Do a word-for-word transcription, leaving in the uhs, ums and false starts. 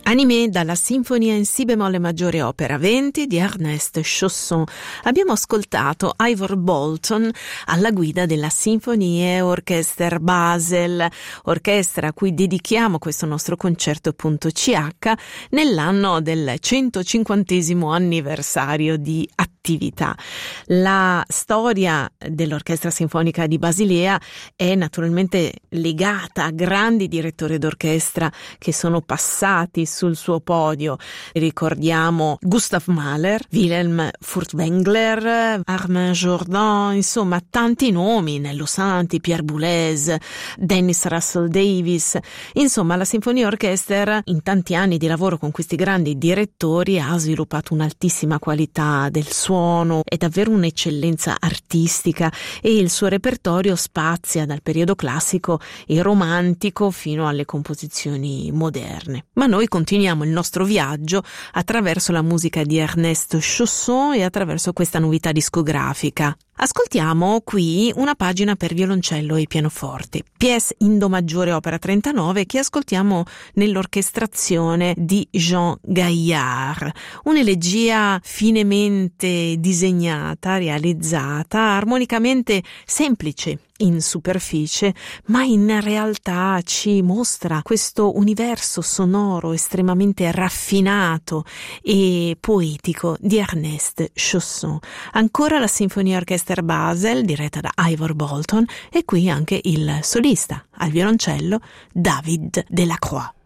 Animé dalla Sinfonia in Si bemolle maggiore opera venti di Ernest Chausson. Abbiamo ascoltato Ivor Bolton alla guida della Sinfonie Orchester Basel, orchestra a cui dedichiamo questo nostro concerto.ch nell'anno del centocinquantesimo anniversario di attività. La storia dell'Orchestra Sinfonica di Basilea è naturalmente legata a grandi direttori d'orchestra che sono passati sul suo podio. Ricordiamo Gustav Mahler, Wilhelm Furtwängler, Armand Jordan, insomma tanti nomi, Nello Santi, Pierre Boulez, Dennis Russell Davis. Insomma, la Sinfonia Orchestra in tanti anni di lavoro con questi grandi direttori ha sviluppato un'altissima qualità del suono, è davvero un'eccellenza artistica e il suo repertorio spazia dal periodo classico e romantico fino alle composizioni moderne. Ma noi continuiamo il nostro viaggio attraverso la musica di Ernest Chausson e attraverso questa novità discografica. Ascoltiamo qui una pagina per violoncello e pianoforte, Pièce in Do maggiore opera trentanove, che ascoltiamo nell'orchestrazione di Jean Gaillard, un'elegia finemente disegnata, realizzata, armonicamente semplice in superficie, ma in realtà ci mostra questo universo sonoro estremamente raffinato e poetico di Ernest Chausson. Ancora la Sinfonia Orchester Basel, diretta da Ivor Bolton, e qui anche il solista al violoncello David Delacroix.